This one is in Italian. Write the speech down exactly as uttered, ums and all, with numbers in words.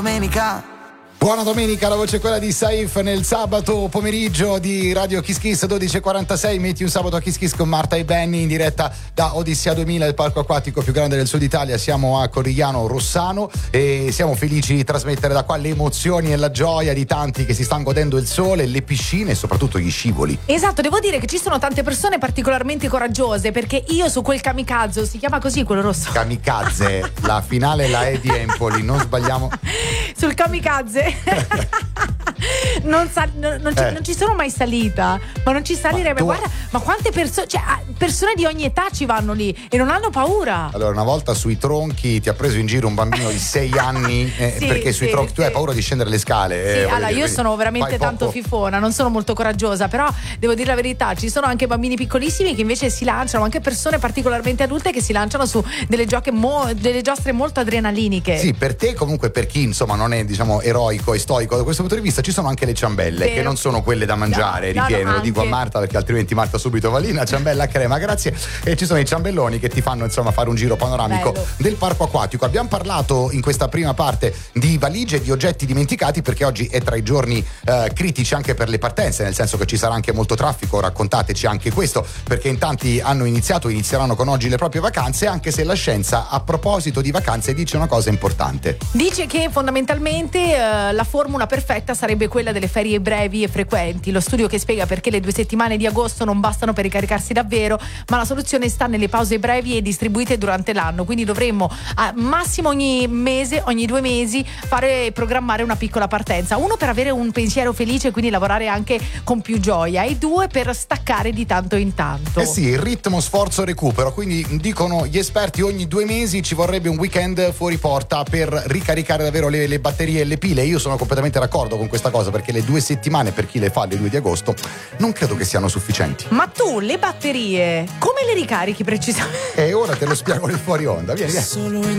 Domenica. Buona domenica, la voce è quella di Saif nel sabato pomeriggio di Radio Kiss Kiss dodici e quarantasei. Metti un sabato a Kiss Kiss con Marta e Benny in diretta da Odissea duemila, il parco acquatico più grande del sud Italia. Siamo a Corigliano Rossano e siamo felici di trasmettere da qua le emozioni e la gioia di tanti che si stanno godendo il sole, le piscine e soprattutto gli scivoli. Esatto, devo dire che ci sono tante persone particolarmente coraggiose, perché io su quel kamikaze, si chiama così quello rosso? Kamikaze, la finale la è di Empoli, non sbagliamo. Sul kamikaze non, sal- non, non, ci, Eh. non ci sono mai salita, ma non ci salirebbe. Ma tu- Guarda, ma quante persone, cioè ah, persone di ogni età ci vanno lì e non hanno paura. Allora, una volta sui tronchi ti ha preso in giro un bambino di sei anni eh, Sì, perché sui sì, tronchi tu sì. hai paura di scendere le scale. Sì, eh, voglio allora dire, io quindi sono veramente fai tanto poco- fifona, non sono molto coraggiosa, però devo dire la verità, ci sono anche bambini piccolissimi che invece si lanciano, anche persone particolarmente adulte che si lanciano su delle gioche mo- delle giostre molto adrenaliniche. Sì, per te comunque, per chi insomma non è diciamo eroico e stoico da questo punto di vista, ci sono anche le ciambelle, Vero. che non sono quelle da mangiare, No, no, ripieno, no, lo dico a anche. Marta perché altrimenti Marta subito va lì, una ciambella a crema, grazie. E ci sono i ciambelloni che ti fanno insomma fare un giro panoramico Bello. del parco acquatico. Abbiamo parlato in questa prima parte di valigie e di oggetti dimenticati perché oggi è tra i giorni eh, critici anche per le partenze, nel senso che ci sarà anche molto traffico. Raccontateci anche questo, perché in tanti hanno iniziato e inizieranno con oggi le proprie vacanze, anche se la scienza a proposito di vacanze dice una cosa importante. Dice che fondamentalmente eh, la formula perfetta sarebbe quella delle ferie brevi e frequenti. Lo studio che spiega perché le due settimane di agosto non bastano per ricaricarsi davvero, ma la soluzione sta nelle pause brevi e distribuite durante l'anno. Quindi dovremmo a massimo ogni mese, ogni due mesi fare e programmare una piccola partenza. Uno per avere un pensiero felice e quindi lavorare anche con più gioia, e due per staccare di tanto in tanto. Eh sì, il ritmo, sforzo, recupero. Quindi dicono gli esperti ogni due mesi ci vorrebbe un weekend fuori porta per ricaricare davvero le, le batterie e le pile. Io sono completamente d'accordo con questa cosa, perché le due settimane per chi le fa le due di agosto non credo che siano sufficienti. Ma tu le batterie come le ricarichi precisamente? E ora te lo spiego nel fuori onda. Vieni, vieni. Solo in